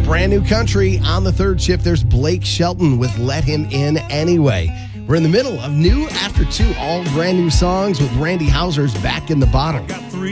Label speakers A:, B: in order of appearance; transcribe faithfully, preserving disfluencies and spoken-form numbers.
A: brand new country. On the third shift, there's Blake Shelton with Let Him In Anyway. We're in the middle of new after two, all brand new songs with Randy Houser's Back in the Bottle.